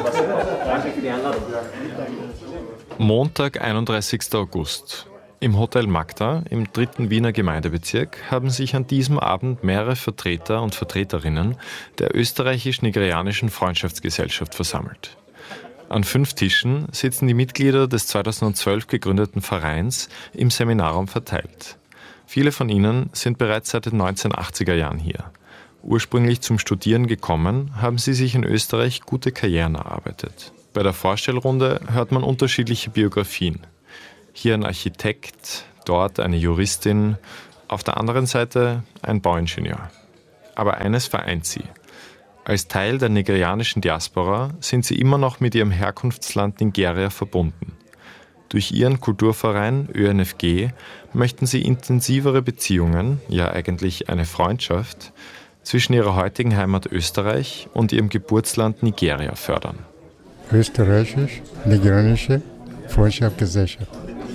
Montag, 31. August. Im Hotel Magda im 3. Wiener Gemeindebezirk haben sich an diesem Abend mehrere Vertreter und Vertreterinnen der österreichisch-nigerianischen Freundschaftsgesellschaft versammelt. An 5 Tischen sitzen die Mitglieder des 2012 gegründeten Vereins im Seminarraum verteilt. Viele von ihnen sind bereits seit den 1980er Jahren hier. Ursprünglich zum Studieren gekommen, haben sie sich in Österreich gute Karrieren erarbeitet. Bei der Vorstellrunde hört man unterschiedliche Biografien. Hier ein Architekt, dort eine Juristin, auf der anderen Seite ein Bauingenieur. Aber eines vereint sie. Als Teil der nigerianischen Diaspora sind sie immer noch mit ihrem Herkunftsland Nigeria verbunden. Durch ihren Kulturverein ÖNFG möchten sie intensivere Beziehungen, ja eigentlich eine Freundschaft, zwischen ihrer heutigen Heimat Österreich und ihrem Geburtsland Nigeria fördern. Österreichisch-nigerianische Freundschaftsgesellschaft.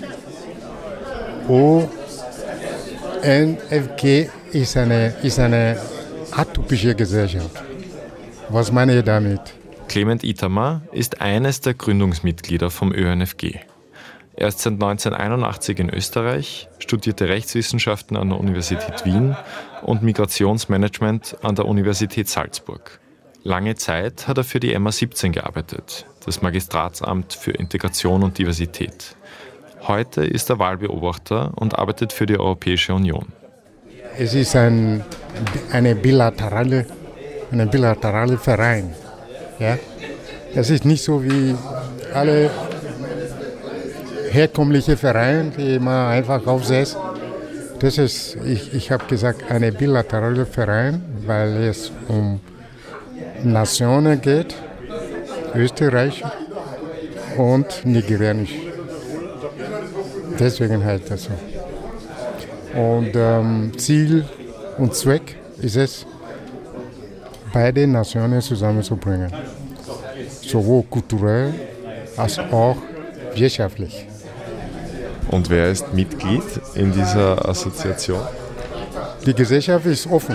ÖNFG ist eine atypische Gesellschaft. Was meine ich damit? Clement Itamar ist eines der Gründungsmitglieder vom ÖNFG. Er ist seit 1981 in Österreich, studierte Rechtswissenschaften an der Universität Wien und Migrationsmanagement an der Universität Salzburg. Lange Zeit hat er für die MA17 gearbeitet, das Magistratsamt für Integration und Diversität. Heute ist er Wahlbeobachter und arbeitet für die Europäische Union. Es ist ein bilateraler Verein. Ja? Es ist nicht so wie alle herkömmliche Vereine, die man einfach aufsetzt. Das ist, ich habe gesagt, ein bilateraler Verein, weil es um Nationen geht, Österreich und Nigerianisch. Deswegen halt das so. Und Ziel und Zweck ist es, beide Nationen zusammenzubringen. Sowohl kulturell als auch wirtschaftlich. Und wer ist Mitglied in dieser Assoziation? Die Gesellschaft ist offen.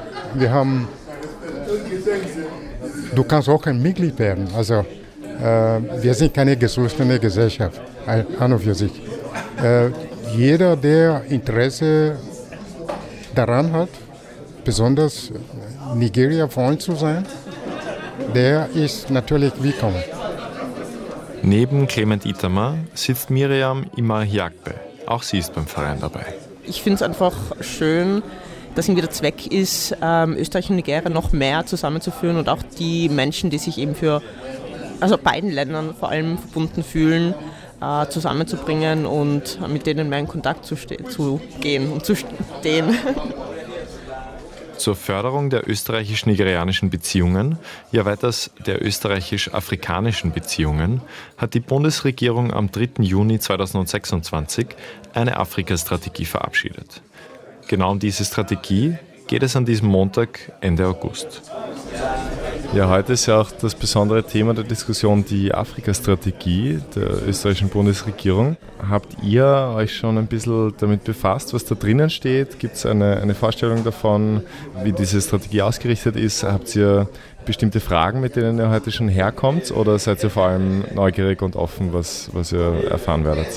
Du kannst auch ein Mitglied werden. Also wir sind keine geschlossene Gesellschaft, an und für sich. Jeder, der Interesse daran hat, besonders Nigeria-Freund zu sein, der ist natürlich willkommen. Neben Clement Itamar sitzt Miriam Imar-Hiagbe. Auch sie ist beim Verein dabei. Ich finde es einfach schön, dass irgendwie der Zweck ist, Österreich und Nigeria noch mehr zusammenzuführen und auch die Menschen, die sich eben für beiden Ländern vor allem verbunden fühlen, zusammenzubringen und mit denen mehr in Kontakt zu gehen und zu stehen. Zur Förderung der österreichisch-nigerianischen Beziehungen, ja weiters der österreichisch-afrikanischen Beziehungen, hat die Bundesregierung am 3. Juni 2026 eine Afrika-Strategie verabschiedet. Genau um diese Strategie geht es an diesem Montag, Ende August. Ja, heute ist ja auch das besondere Thema der Diskussion die Afrika-Strategie der österreichischen Bundesregierung. Habt ihr euch schon ein bisschen damit befasst, was da drinnen steht? Gibt es eine Vorstellung davon, wie diese Strategie ausgerichtet ist? Habt ihr bestimmte Fragen, mit denen ihr heute schon herkommt? Oder seid ihr vor allem neugierig und offen, was ihr erfahren werdet?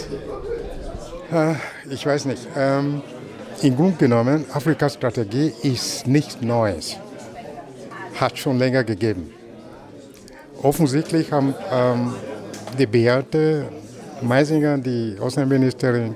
Ich weiß nicht. Im Grunde genommen, Afrika-Strategie ist nichts Neues. Hat schon länger gegeben. Offensichtlich haben die Beate Maisinger, die Außenministerin,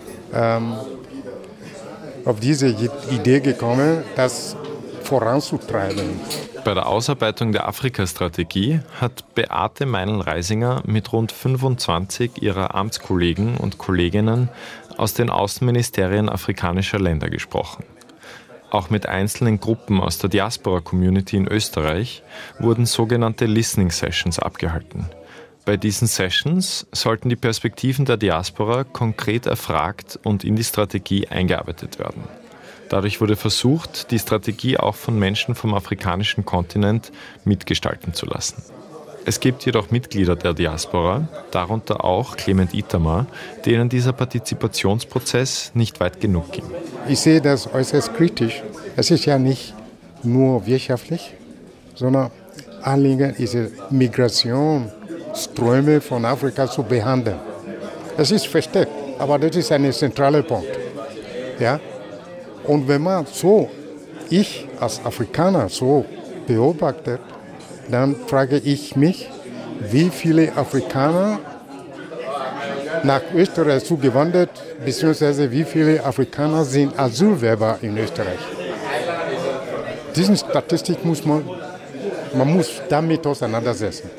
auf diese Idee gekommen, das voranzutreiben. Bei der Ausarbeitung der Afrika-Strategie hat Beate Meinl-Reisinger mit rund 25 ihrer Amtskollegen und Kolleginnen aus den Außenministerien afrikanischer Länder gesprochen. Auch mit einzelnen Gruppen aus der Diaspora-Community in Österreich wurden sogenannte Listening Sessions abgehalten. Bei diesen Sessions sollten die Perspektiven der Diaspora konkret erfragt und in die Strategie eingearbeitet werden. Dadurch wurde versucht, die Strategie auch von Menschen vom afrikanischen Kontinent mitgestalten zu lassen. Es gibt jedoch Mitglieder der Diaspora, darunter auch Clement Itamar, denen dieser Partizipationsprozess nicht weit genug ging. Ich sehe das äußerst kritisch. Es ist ja nicht nur wirtschaftlich, sondern Anliegen ist es, Migrationsströme von Afrika zu behandeln. Das ist versteckt, aber das ist ein zentraler Punkt. Ja? Und wenn man ich als Afrikaner so beobachtet, dann frage ich mich, wie viele Afrikaner nach Österreich zugewandert, beziehungsweise wie viele Afrikaner sind Asylwerber in Österreich. Diese Statistik muss man muss damit auseinandersetzen.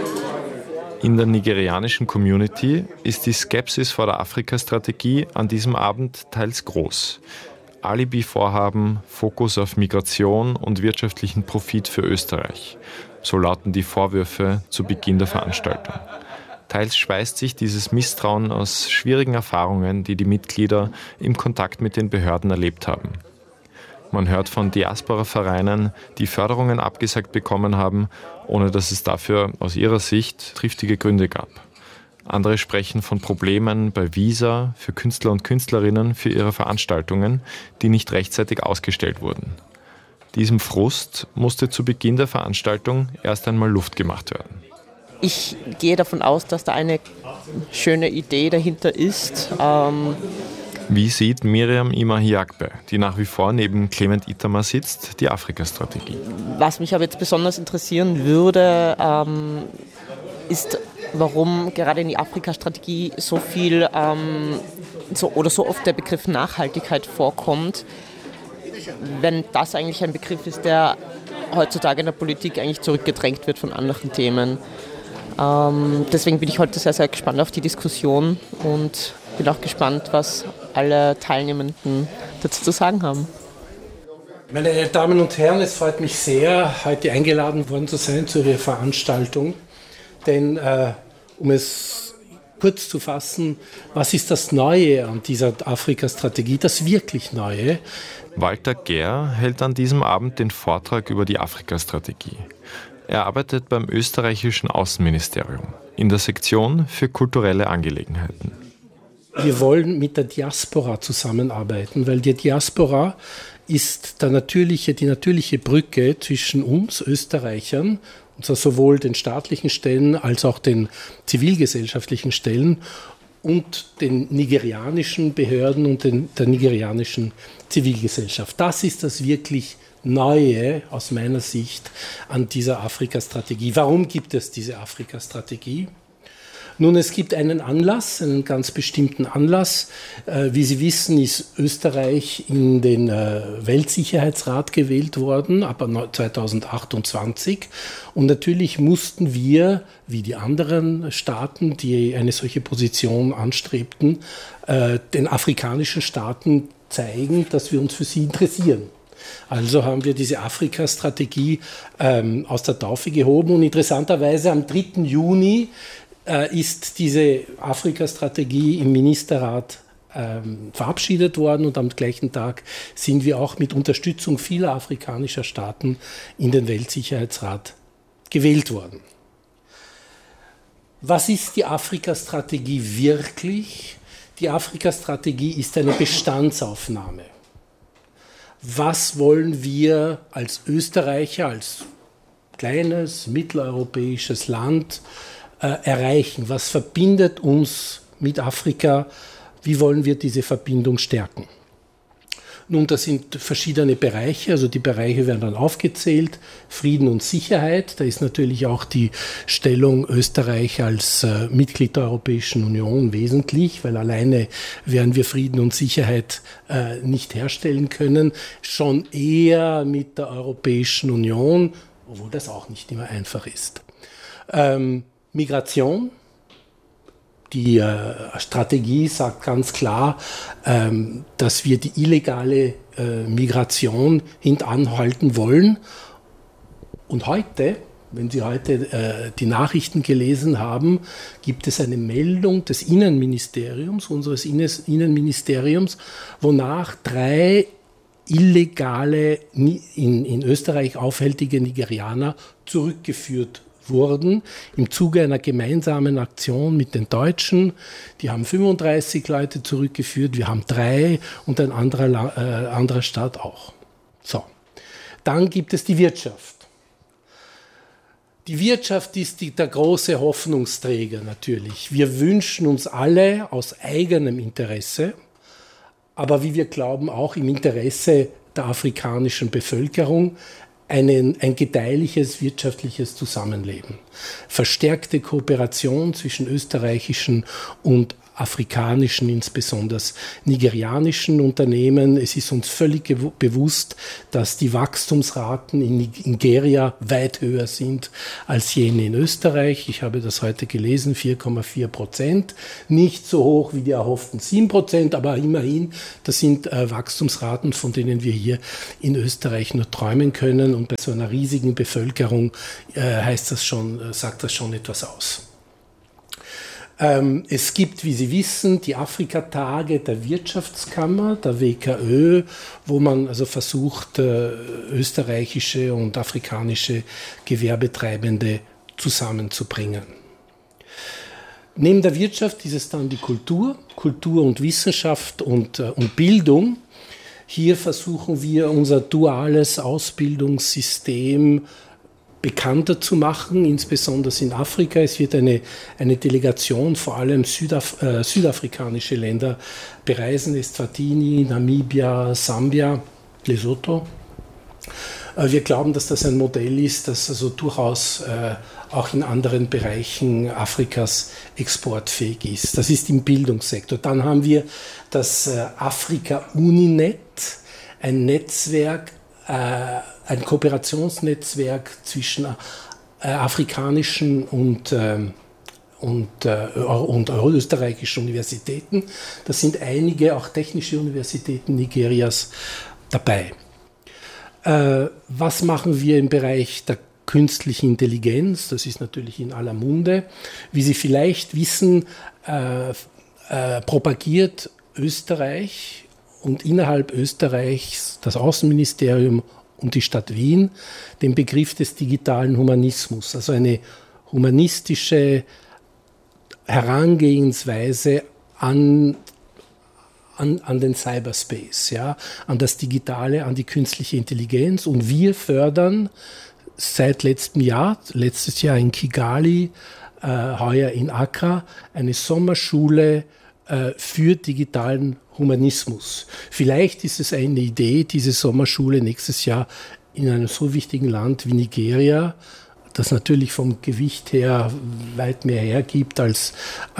In der nigerianischen Community ist die Skepsis vor der Afrika-Strategie an diesem Abend teils groß. Alibi-Vorhaben, Fokus auf Migration und wirtschaftlichen Profit für Österreich. So lauten die Vorwürfe zu Beginn der Veranstaltung. Teils speist sich dieses Misstrauen aus schwierigen Erfahrungen, die die Mitglieder im Kontakt mit den Behörden erlebt haben. Man hört von Diaspora-Vereinen, die Förderungen abgesagt bekommen haben, ohne dass es dafür aus ihrer Sicht triftige Gründe gab. Andere sprechen von Problemen bei Visa für Künstler und Künstlerinnen für ihre Veranstaltungen, die nicht rechtzeitig ausgestellt wurden. Diesem Frust musste zu Beginn der Veranstaltung erst einmal Luft gemacht werden. Ich gehe davon aus, dass da eine schöne Idee dahinter ist. Wie sieht Miriam Imahiakbe, die nach wie vor neben Clement Itamar sitzt, die Afrika-Strategie? Was mich aber jetzt besonders interessieren würde, ist, warum gerade in die Afrika-Strategie so viel so oft der Begriff Nachhaltigkeit vorkommt, wenn das eigentlich ein Begriff ist, der heutzutage in der Politik eigentlich zurückgedrängt wird von anderen Themen. Deswegen bin ich heute sehr, sehr gespannt auf die Diskussion und bin auch gespannt, was alle Teilnehmenden dazu zu sagen haben. Meine Damen und Herren, es freut mich sehr, heute eingeladen worden zu sein zu Ihrer Veranstaltung. Denn, um es kurz zu fassen, was ist das Neue an dieser Afrika-Strategie, das wirklich Neue? Walter Gehr hält an diesem Abend den Vortrag über die Afrika-Strategie. Er arbeitet beim österreichischen Außenministerium in der Sektion für kulturelle Angelegenheiten. Wir wollen mit der Diaspora zusammenarbeiten, weil die Diaspora ist die natürliche Brücke zwischen uns Österreichern, und zwar sowohl den staatlichen Stellen als auch den zivilgesellschaftlichen Stellen und den nigerianischen Behörden und der nigerianischen Zivilgesellschaft. Das ist das wirklich Neue aus meiner Sicht an dieser Afrika-Strategie. Warum gibt es diese Afrika-Strategie? Nun, es gibt einen ganz bestimmten Anlass. Wie Sie wissen, ist Österreich in den Weltsicherheitsrat gewählt worden, ab 2028. Und natürlich mussten wir, wie die anderen Staaten, die eine solche Position anstrebten, den afrikanischen Staaten zeigen, dass wir uns für sie interessieren. Also haben wir diese Afrika-Strategie aus der Taufe gehoben und interessanterweise am 3. Juni ist diese Afrika-Strategie im Ministerrat verabschiedet worden und am gleichen Tag sind wir auch mit Unterstützung vieler afrikanischer Staaten in den Weltsicherheitsrat gewählt worden. Was ist die Afrika-Strategie wirklich? Die Afrika-Strategie ist eine Bestandsaufnahme. Was wollen wir als Österreicher, als kleines mitteleuropäisches Land erreichen? Was verbindet uns mit Afrika? Wie wollen wir diese Verbindung stärken? Nun, das sind verschiedene Bereiche, also die Bereiche werden dann aufgezählt. Frieden und Sicherheit, da ist natürlich auch die Stellung Österreich als Mitglied der Europäischen Union wesentlich, weil alleine werden wir Frieden und Sicherheit nicht herstellen können. Schon eher mit der Europäischen Union, obwohl das auch nicht immer einfach ist. Migration. Die Strategie sagt ganz klar, dass wir die illegale Migration hintanhalten wollen. Und heute, wenn Sie heute die Nachrichten gelesen haben, gibt es eine Meldung des Innenministeriums, unseres Innenministeriums, wonach 3 illegale, in Österreich aufhältige Nigerianer zurückgeführt wurden im Zuge einer gemeinsamen Aktion mit den Deutschen. Die haben 35 Leute zurückgeführt, wir haben 3 und ein anderer Staat auch. So. Dann gibt es die Wirtschaft. Die Wirtschaft ist der große Hoffnungsträger natürlich. Wir wünschen uns alle aus eigenem Interesse, aber wie wir glauben auch im Interesse der afrikanischen Bevölkerung, ein gedeihliches wirtschaftliches Zusammenleben. Verstärkte Kooperation zwischen österreichischen und afrikanischen, insbesondere nigerianischen Unternehmen. Es ist uns völlig bewusst, dass die Wachstumsraten in Nigeria weit höher sind als jene in Österreich. Ich habe das heute gelesen, 4,4%. Nicht so hoch wie die erhofften 7%, aber immerhin, das sind Wachstumsraten, von denen wir hier in Österreich nur träumen können. Und bei so einer riesigen Bevölkerung sagt das schon etwas aus. Es gibt, wie Sie wissen, die Afrikatage der Wirtschaftskammer, der WKÖ, wo man also versucht, österreichische und afrikanische Gewerbetreibende zusammenzubringen. Neben der Wirtschaft ist es dann die Kultur und Wissenschaft und Bildung. Hier versuchen wir, unser duales Ausbildungssystem bekannter zu machen, insbesondere in Afrika. Es wird eine Delegation, vor allem südafrikanische Länder, bereisen, Eswatini, Namibia, Sambia, Lesotho. Wir glauben, dass das ein Modell ist, das also durchaus auch in anderen Bereichen Afrikas exportfähig ist. Das ist im Bildungssektor. Dann haben wir das Afrika-Uninet, ein Netzwerk, ein Kooperationsnetzwerk zwischen afrikanischen und österreichischen Universitäten. Da sind einige, auch technische Universitäten Nigerias dabei. Was machen wir im Bereich der künstlichen Intelligenz? Das ist natürlich in aller Munde. Wie Sie vielleicht wissen, propagiert Österreich und innerhalb Österreichs das Außenministerium und die Stadt Wien den Begriff des digitalen Humanismus, also eine humanistische Herangehensweise an den Cyberspace, ja, an das Digitale, an die künstliche Intelligenz. Und wir fördern seit letztes Jahr in Kigali, heuer in Accra, eine Sommerschule für digitalen Humanismus. Vielleicht ist es eine Idee, diese Sommerschule nächstes Jahr in einem so wichtigen Land wie Nigeria, das natürlich vom Gewicht her weit mehr hergibt als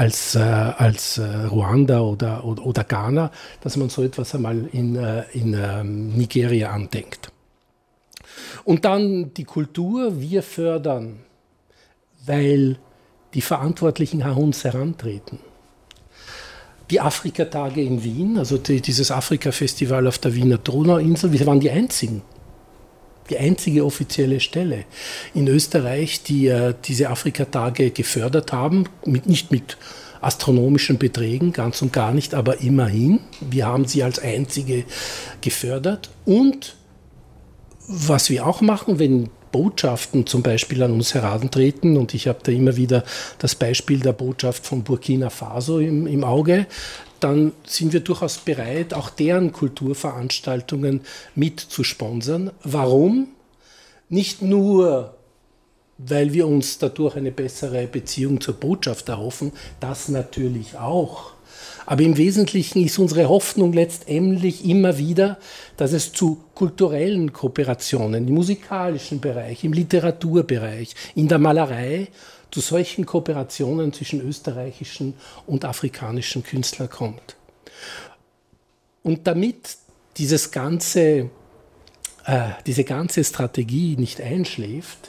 Ruanda oder Ghana, dass man so etwas einmal in Nigeria andenkt. Und dann die Kultur. Wir fördern, weil die Verantwortlichen an uns herantreten. Die Afrikatage in Wien, also dieses Afrika-Festival auf der Wiener Donauinsel, wir waren die einzige offizielle Stelle in Österreich, die diese Afrikatage gefördert haben, nicht mit astronomischen Beträgen, ganz und gar nicht, aber immerhin. Wir haben sie als einzige gefördert. Und was wir auch machen, wenn Botschaften zum Beispiel an uns herantreten, und ich habe da immer wieder das Beispiel der Botschaft von Burkina Faso im Auge, dann sind wir durchaus bereit, auch deren Kulturveranstaltungen mit zu sponsern. Warum? Nicht nur, weil wir uns dadurch eine bessere Beziehung zur Botschaft erhoffen, das natürlich auch. Aber im Wesentlichen ist unsere Hoffnung letztendlich immer wieder, dass es zu kulturellen Kooperationen im musikalischen Bereich, im Literaturbereich, in der Malerei, zu solchen Kooperationen zwischen österreichischen und afrikanischen Künstlern kommt. Und damit diese ganze Strategie nicht einschläft,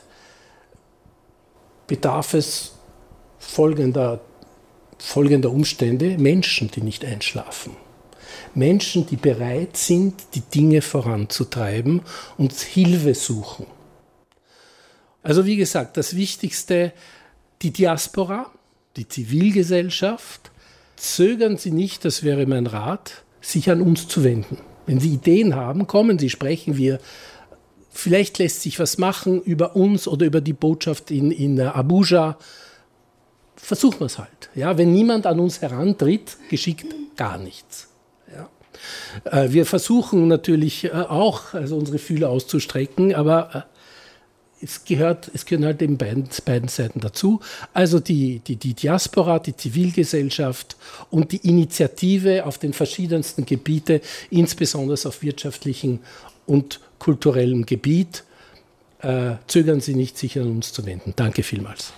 bedarf es folgender Umstände: Menschen, die nicht einschlafen. Menschen, die bereit sind, die Dinge voranzutreiben und Hilfe suchen. Also wie gesagt, das Wichtigste: die Diaspora, die Zivilgesellschaft. Zögern Sie nicht, das wäre mein Rat, sich an uns zu wenden. Wenn Sie Ideen haben, kommen Sie, sprechen wir. Vielleicht lässt sich was machen über uns oder über die Botschaft in Abuja. Versuchen wir es halt. Ja, wenn niemand an uns herantritt, geschieht gar nichts. Ja. Wir versuchen natürlich auch, also unsere Fühler auszustrecken, aber es gehören halt eben beiden Seiten dazu. Also die Diaspora, die Zivilgesellschaft und die Initiative auf den verschiedensten Gebieten, insbesondere auf wirtschaftlichem und kulturellem Gebiet. Zögern Sie nicht, sich an uns zu wenden. Danke vielmals.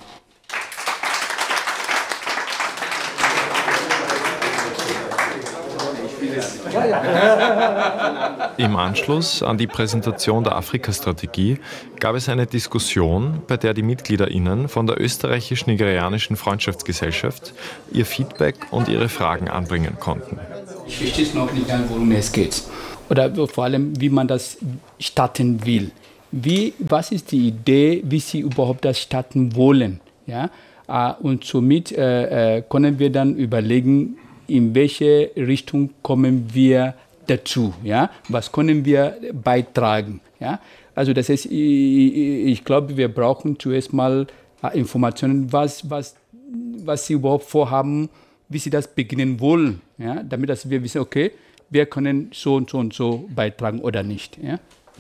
Im Anschluss an die Präsentation der Afrika-Strategie gab es eine Diskussion, bei der die MitgliederInnen von der österreichisch-nigerianischen Freundschaftsgesellschaft ihr Feedback und ihre Fragen anbringen konnten. Ich verstehe es noch nicht ganz, worum es geht. Oder vor allem, wie man das starten will. Was ist die Idee, wie Sie überhaupt das starten wollen? Ja? Und somit können wir dann überlegen, in welche Richtung kommen wir dazu, ja? Was können wir beitragen, ja? Also das heißt, ich glaube, wir brauchen zuerst mal Informationen, was Sie überhaupt vorhaben, wie Sie das beginnen wollen, ja? Damit dass wir wissen, okay, wir können so und so und so beitragen oder nicht, ja?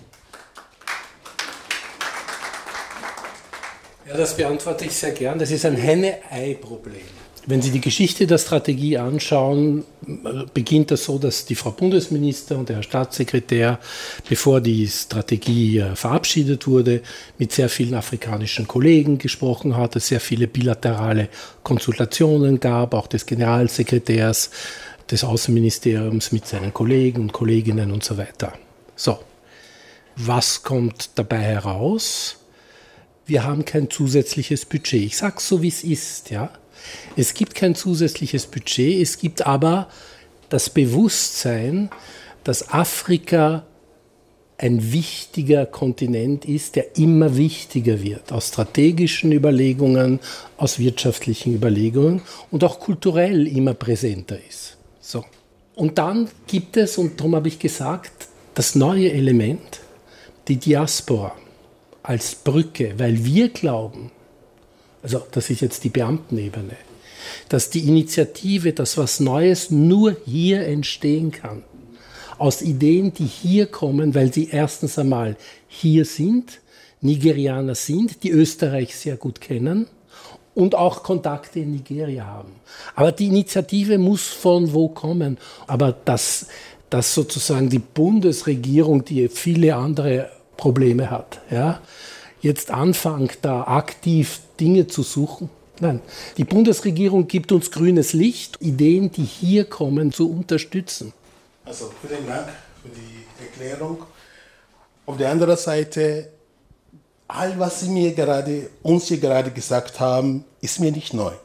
Ja, das beantworte ich sehr gern. Das ist ein Henne-Ei-Problem. Wenn Sie die Geschichte der Strategie anschauen, beginnt das so, dass die Frau Bundesminister und der Herr Staatssekretär, bevor die Strategie verabschiedet wurde, mit sehr vielen afrikanischen Kollegen gesprochen hat, es sehr viele bilaterale Konsultationen gab, auch des Generalsekretärs des Außenministeriums mit seinen Kollegen und Kolleginnen und so weiter. So, was kommt dabei heraus? Wir haben kein zusätzliches Budget. Ich sage es so, wie es ist, ja. Es gibt kein zusätzliches Budget, es gibt aber das Bewusstsein, dass Afrika ein wichtiger Kontinent ist, der immer wichtiger wird, aus strategischen Überlegungen, aus wirtschaftlichen Überlegungen und auch kulturell immer präsenter ist. So. Und dann gibt es, und darum habe ich gesagt, das neue Element, die Diaspora als Brücke, weil wir glauben, also das ist jetzt die Beamtenebene, dass die Initiative, dass was Neues nur hier entstehen kann. Aus Ideen, die hier kommen, weil sie erstens einmal hier sind, Nigerianer sind, die Österreich sehr gut kennen und auch Kontakte in Nigeria haben. Aber die Initiative muss von wo kommen. Aber dass sozusagen die Bundesregierung, die viele andere Probleme hat, ja, jetzt anfängt, da aktiv Dinge zu suchen. Nein, die Bundesregierung gibt uns grünes Licht, Ideen, die hier kommen, zu unterstützen. Also vielen Dank für die Erklärung. Auf der anderen Seite, all was Sie uns hier gerade gesagt haben, ist mir nicht neu.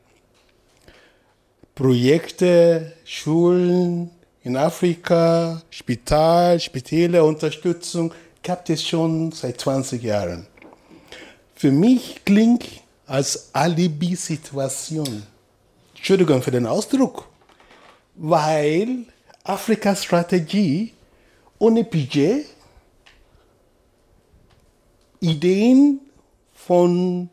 Projekte, Schulen in Afrika, Spitäle, Unterstützung, gab es schon seit 20 Jahren. Für mich klingt als Alibi-Situation. Entschuldigung für den Ausdruck. Weil Afrika-Strategie ohne Budget, Ideen von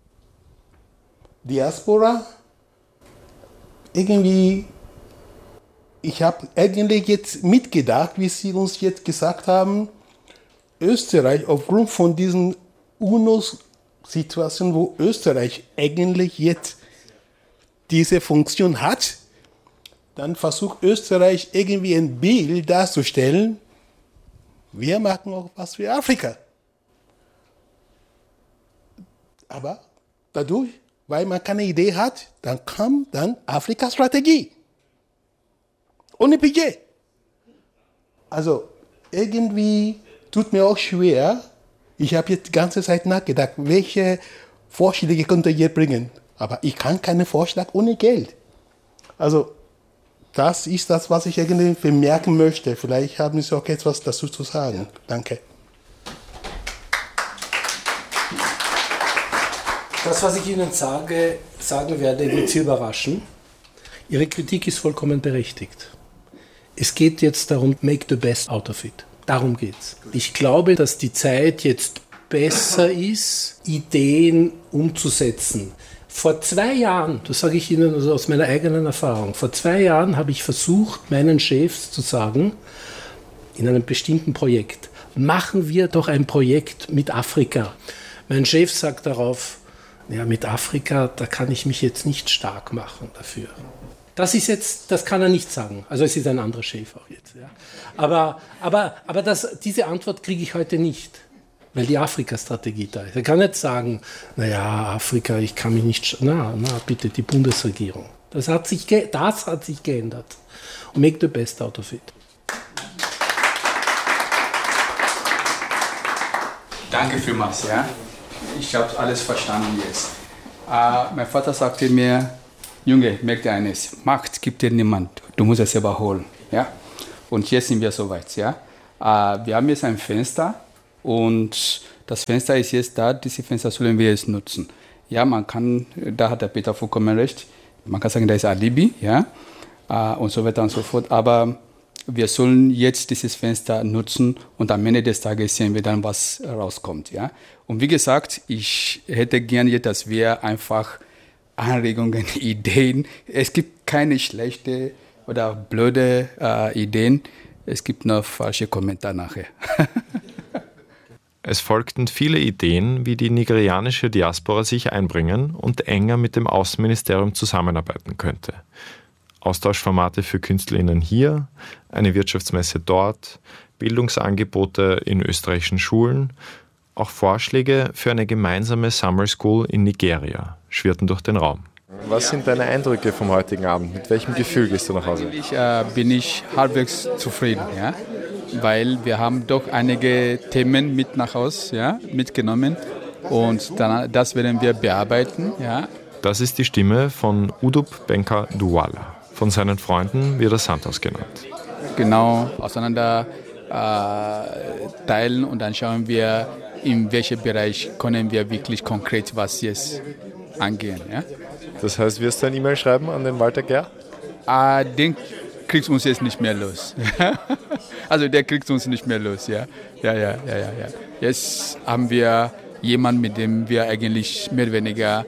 Diaspora, irgendwie, ich habe eigentlich jetzt mitgedacht, wie Sie uns jetzt gesagt haben, Österreich aufgrund von diesen UNO-Situationen, wo Österreich eigentlich jetzt diese Funktion hat, dann versucht Österreich irgendwie ein Bild darzustellen, wir machen auch was für Afrika. Aber dadurch, weil man keine Idee hat, dann kam dann Afrika-Strategie. Ohne Budget. Also irgendwie tut mir auch schwer. Ich habe jetzt die ganze Zeit nachgedacht, welche Vorschläge könnte ihr bringen. Aber ich kann keinen Vorschlag ohne Geld. Also das ist das, was ich irgendwie bemerken möchte. Vielleicht haben Sie auch etwas dazu zu sagen. Danke. Das, was ich Ihnen sagen werde, wird Sie überraschen. Ihre Kritik ist vollkommen berechtigt. Es geht jetzt darum, make the best out of it. Darum geht's. Ich glaube, dass die Zeit jetzt besser ist, Ideen umzusetzen. Vor 2 Jahren, das sage ich Ihnen also aus meiner eigenen Erfahrung, vor 2 Jahren habe ich versucht, meinen Chefs zu sagen, in einem bestimmten Projekt, machen wir doch ein Projekt mit Afrika. Mein Chef sagt darauf, ja, mit Afrika, da kann ich mich jetzt nicht stark machen dafür. Das kann er nicht sagen. Also es ist ein anderer Chef auch jetzt. Ja. Aber diese Antwort kriege ich heute nicht, weil die Afrika-Strategie da ist. Er kann nicht sagen, naja, Afrika, ich kann mich nicht... Na, bitte, die Bundesregierung. Das hat sich geändert. Und make the best out of it. Danke vielmals. Ja. Ich habe alles verstanden jetzt. Mein Vater sagte mir, Junge, merk dir eines, Macht gibt dir niemand, du musst es selber holen. Ja? Und jetzt sind wir soweit. Ja? Wir haben jetzt ein Fenster und das Fenster ist jetzt da, diese Fenster sollen wir jetzt nutzen. Ja, man kann, da hat der Peter vollkommen recht, man kann sagen, da ist Alibi, ja? Und so weiter und so fort, aber wir sollen jetzt dieses Fenster nutzen und am Ende des Tages sehen wir dann, was rauskommt. Ja? Und wie gesagt, ich hätte gerne, dass wir einfach Anregungen, Ideen, es gibt keine schlechte oder blöde Ideen, es gibt nur falsche Kommentare nachher. Es folgten viele Ideen, wie die nigerianische Diaspora sich einbringen und enger mit dem Außenministerium zusammenarbeiten könnte. Austauschformate für KünstlerInnen hier, eine Wirtschaftsmesse dort, Bildungsangebote in österreichischen Schulen, auch Vorschläge für eine gemeinsame Summer School in Nigeria schwirrten durch den Raum. Was sind deine Eindrücke vom heutigen Abend? Mit welchem Gefühl gehst du nach Hause? Eigentlich bin ich halbwegs zufrieden, ja? Weil wir haben doch einige Themen mit nach Hause, ja, mitgenommen und dann, das werden wir bearbeiten. Ja? Das ist die Stimme von Udup Benka Douala. Von seinen Freunden wird er Santos genannt. Genau, auseinander teilen und dann schauen wir, in welchem Bereich können wir wirklich konkret was jetzt angehen. Ja? Das heißt, wirst du eine E-Mail schreiben an den Walter Gerr? Den kriegst du uns jetzt nicht mehr los. Also der kriegt uns nicht mehr los. Ja. Jetzt haben wir jemanden, mit dem wir eigentlich mehr oder weniger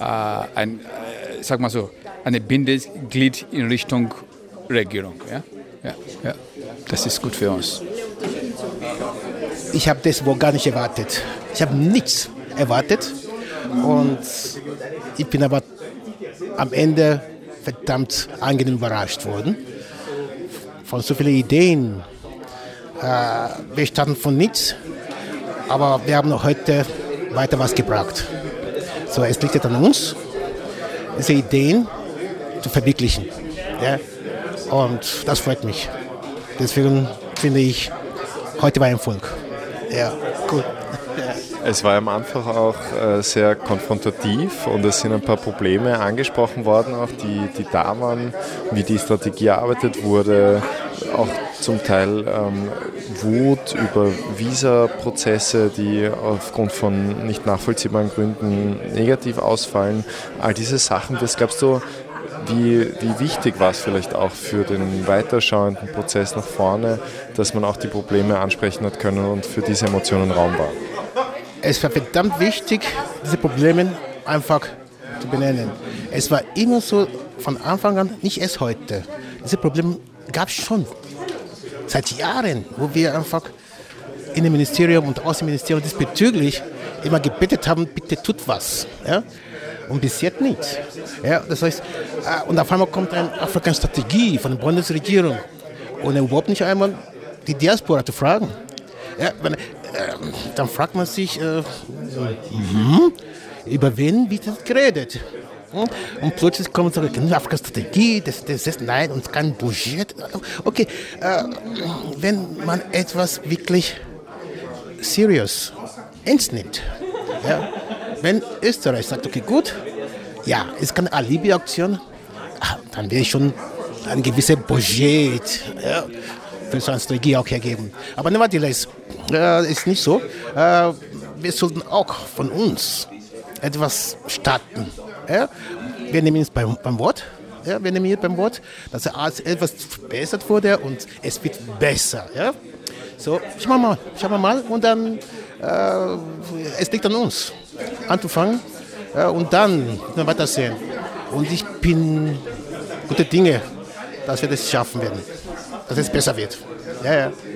eine Bindeglied in Richtung Regierung. Ja. Das ist gut für uns. Ich habe das wohl gar nicht erwartet. Ich habe nichts erwartet und ich bin aber am Ende verdammt angenehm überrascht worden. Von so vielen Ideen. Wir starten von nichts, aber wir haben noch heute weiter was gebracht. So, es liegt jetzt an uns, diese Ideen zu verwirklichen. Ja? Und das freut mich. Deswegen finde ich, heute war ein Erfolg. Ja, cool. Es war am Anfang auch sehr konfrontativ und es sind ein paar Probleme angesprochen worden, auch die da waren, wie die Strategie erarbeitet wurde, auch zum Teil Wut über Visa-Prozesse, die aufgrund von nicht nachvollziehbaren Gründen negativ ausfallen. All diese Sachen, das glaubst du, wie wichtig war es vielleicht auch für den weiterschauenden Prozess nach vorne, dass man auch die Probleme ansprechen hat können und für diese Emotionen Raum war? Es war verdammt wichtig, diese Probleme einfach zu benennen. Es war immer so von Anfang an, nicht erst heute. Diese Probleme gab es schon seit Jahren, wo wir einfach Innenministerium und Außenministerium diesbezüglich immer gebetet haben, bitte tut was. Ja? Und bis jetzt nichts. Ja, das heißt, und auf einmal kommt eine Afrika-Strategie von der Bundesregierung und überhaupt nicht einmal die Diaspora zu fragen. Ja, dann fragt man sich, über wen wird das geredet? Und plötzlich kommt so eine Afrika-Strategie, nein, und kein Budget. Okay, wenn man etwas wirklich serious ernst nimmt, ja, wenn Österreich sagt, okay, gut, ja, es ist keine Alibi-Aktion, dann will ich schon ein gewisses Budget für so eine Strategie auch hergeben. Aber nevertheless, ist nicht so. Wir sollten auch von uns etwas starten. Ja? Wir nehmen es beim Wort. Ja? Wir nehmen es beim Wort, dass etwas verbessert wurde und es wird besser. Ja? So, schauen wir mal und dann es liegt an uns anzufangen und dann weitersehen. Und ich bin gute Dinge, dass wir das schaffen werden, dass es besser wird. Ja.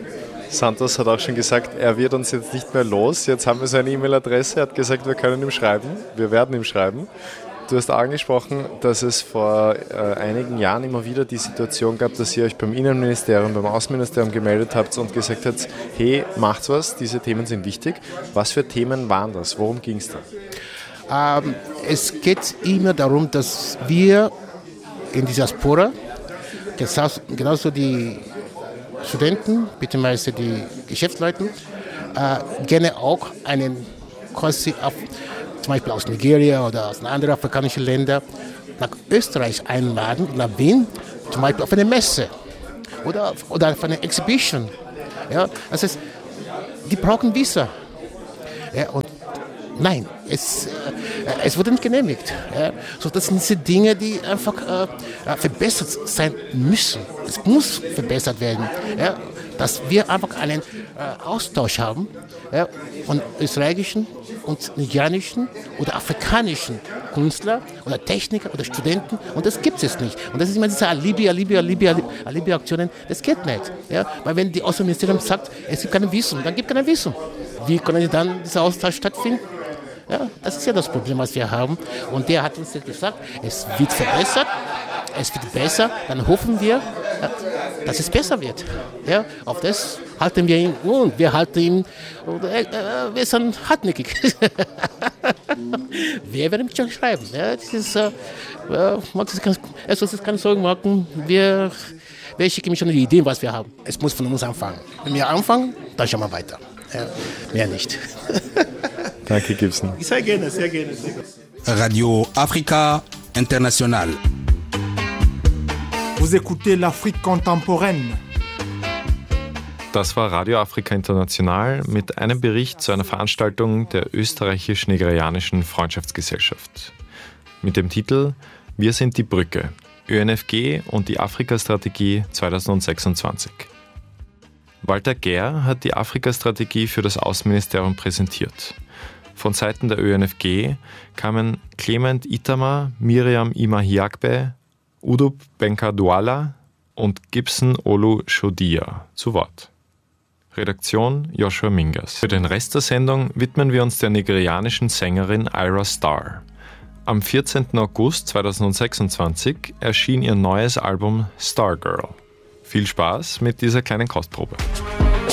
Santos hat auch schon gesagt, er wird uns jetzt nicht mehr los. Jetzt haben wir seine E-Mail-Adresse. Er hat gesagt, wir können ihm schreiben. Wir werden ihm schreiben. Du hast angesprochen, dass es vor einigen Jahren immer wieder die Situation gab, dass ihr euch beim Innenministerium, beim Außenministerium gemeldet habt und gesagt habt, hey, macht's was, diese Themen sind wichtig. Was für Themen waren das? Worum ging es da? Es geht immer darum, dass wir in dieser Diaspora, genauso die Studenten bzw. die Geschäftsleute, gerne auch einen quasi zum Beispiel aus Nigeria oder aus anderen afrikanischen Ländern nach Österreich einladen, nach Wien, zum Beispiel auf eine Messe oder auf eine Exhibition. Ja, das heißt, die brauchen Visa. Ja, und nein, es wurde nicht genehmigt. Ja. So, das sind diese Dinge, die einfach verbessert sein müssen. Es muss verbessert werden. Ja. Dass wir einfach einen Austausch haben, ja, von österreichischen und nigerianischen oder afrikanischen Künstlern oder Techniker oder Studenten, und das gibt es nicht. Und das ist immer diese Alibi-Aktionen, das geht nicht. Ja? Weil wenn die Außenministerium sagt, es gibt kein Visum, dann gibt es kein Visum. Wie kann dann dieser Austausch stattfinden? Ja, das ist ja das Problem, was wir haben. Und der hat uns jetzt gesagt, es wird verbessert, es wird besser, dann hoffen wir, dass es besser wird. Ja, auf das halten wir ihn und wir halten ihn, wir sind hartnäckig. Wir werden schon schreiben. Ja, das ist, keine Sorgen machen, wir schicken schon die Ideen, was wir haben. Es muss von uns anfangen. Wenn wir anfangen, dann schauen wir weiter. Ja, mehr nicht. Danke, Gibson. Sehr gerne, sehr gerne. Radio Africa International. Vous écoutez l'Afrique contemporaine. Das war Radio Afrika International mit einem Bericht zu einer Veranstaltung der österreichisch-nigerianischen Freundschaftsgesellschaft. Mit dem Titel Wir sind die Brücke, ÖNFG und die Afrika-Strategie 2026. Walter Gehr hat die Afrika-Strategie für das Außenministerium präsentiert. Von Seiten der ÖNFG kamen Clement Itamar, Miriam Imahiagbe, Udub Benka-Douala und Gibson Olu Shodia zu Wort. Redaktion Joshua Mingas. Für den Rest der Sendung widmen wir uns der nigerianischen Sängerin Ira Star. Am 14. August 2026 erschien ihr neues Album Stargirl. Viel Spaß mit dieser kleinen Kostprobe.